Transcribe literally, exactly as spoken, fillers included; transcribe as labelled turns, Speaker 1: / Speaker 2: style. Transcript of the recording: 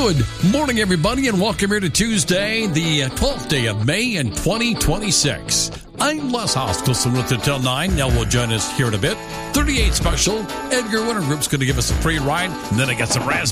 Speaker 1: Good morning, everybody, and welcome here to Tuesday, the twelfth day of May in twenty twenty-six. I'm Les Hoskelson with Until nine. Nell will join us here in a bit. thirty-eight special. Edgar Winter Group's going to give us a free ride. And then I got some raspberry.